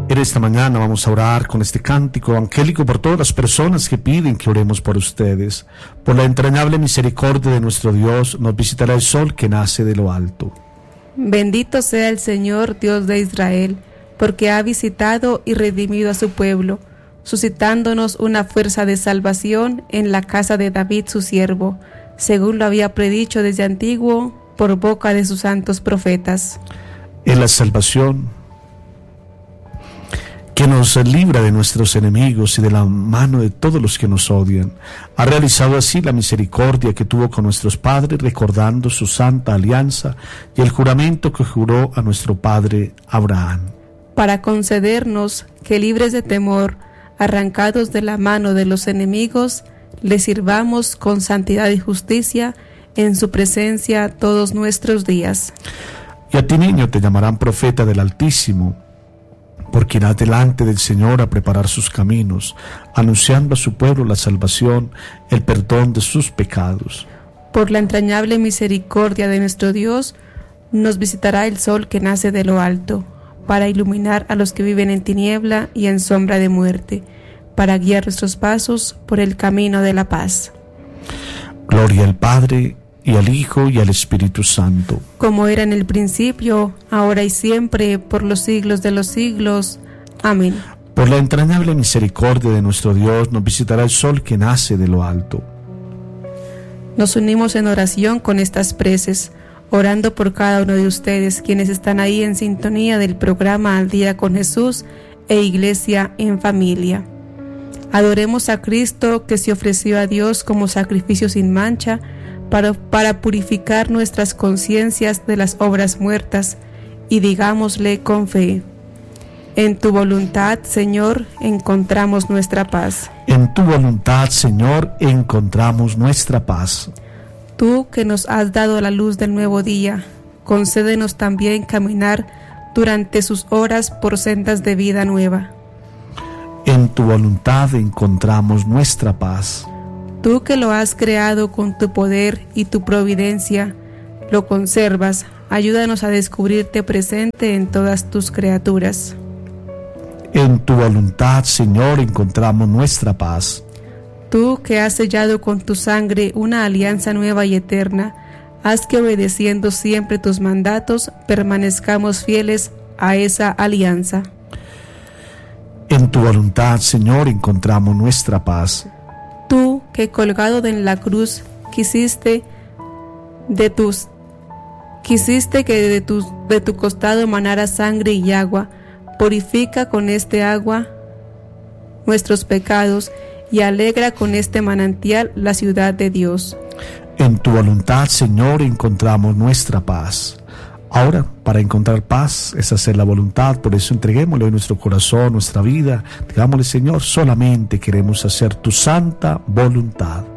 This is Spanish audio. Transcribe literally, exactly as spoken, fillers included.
En esta mañana vamos a orar con este cántico evangélico por todas las personas que piden que oremos por ustedes. Por la entrañable misericordia de nuestro Dios, nos visitará el sol que nace de lo alto. Bendito sea el Señor, Dios de Israel, porque ha visitado y redimido a su pueblo, suscitándonos una fuerza de salvación en la casa de David su siervo, según lo había predicho desde antiguo por boca de sus santos profetas. En la salvación que nos libra de nuestros enemigos y de la mano de todos los que nos odian, ha realizado así la misericordia que tuvo con nuestros padres, recordando su santa alianza y el juramento que juró a nuestro padre Abraham. Para concedernos que, libres de temor, arrancados de la mano de los enemigos, le sirvamos con santidad y justicia en su presencia todos nuestros días. Y a ti, niño, te llamarán profeta del Altísimo, porque irá delante del Señor a preparar sus caminos, anunciando a su pueblo la salvación, el perdón de sus pecados. Por la entrañable misericordia de nuestro Dios, nos visitará el sol que nace de lo alto, para iluminar a los que viven en tiniebla y en sombra de muerte, para guiar nuestros pasos por el camino de la paz. Gloria al Padre, y al Hijo, y al Espíritu Santo. Como era en el principio, ahora y siempre, por los siglos de los siglos. Amén. Por la entrañable misericordia de nuestro Dios, nos visitará el sol que nace de lo alto. Nos unimos en oración con estas preces, orando por cada uno de ustedes, quienes están ahí en sintonía del programa Al Día con Jesús e Iglesia en Familia. Adoremos a Cristo, que se ofreció a Dios como sacrificio sin mancha, Para, para purificar nuestras conciencias de las obras muertas, y digámosle con fe: en tu voluntad, Señor, encontramos nuestra paz. En tu voluntad, Señor, encontramos nuestra paz. Tú que nos has dado la luz del nuevo día, concédenos también caminar durante sus horas por sendas de vida nueva. En tu voluntad encontramos nuestra paz. Tú que lo has creado con tu poder y tu providencia, lo conservas, ayúdanos a descubrirte presente en todas tus criaturas. En tu voluntad, Señor, encontramos nuestra paz. Tú que has sellado con tu sangre una alianza nueva y eterna, haz que, obedeciendo siempre tus mandatos, permanezcamos fieles a esa alianza. En tu voluntad, Señor, encontramos nuestra paz. Tú que, colgado en la cruz, quisiste de tus quisiste que de tu, de tu costado manara sangre y agua, purifica con este agua nuestros pecados y alegra con este manantial la ciudad de Dios. En tu voluntad, Señor, encontramos nuestra paz. Ahora, para encontrar paz es hacer la voluntad, por eso entreguémosle nuestro corazón, nuestra vida. Digámosle: Señor, solamente queremos hacer tu santa voluntad.